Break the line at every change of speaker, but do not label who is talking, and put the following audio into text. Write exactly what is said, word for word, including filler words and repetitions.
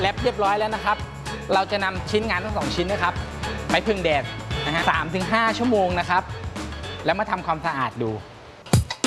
รปเรียบร้อยแล้วนะครับเราจะนำชิ้นงานทั้งสองชิ้นนะครับไปพึ่งแดดนะฮะสามถึงห้าชั่วโมงนะครับแล้วมาทำความสะอาดดู